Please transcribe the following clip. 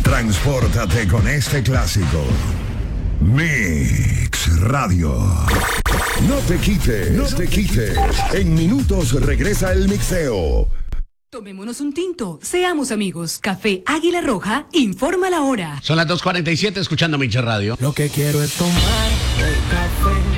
Transpórtate con este clásico. Mix Radio. No te quites, no te quites. En minutos regresa el mixeo. Tomémonos un tinto, seamos amigos. Café Águila Roja informa la hora. Son las 2:47 escuchando Mix Radio. Lo que quiero es tomar el café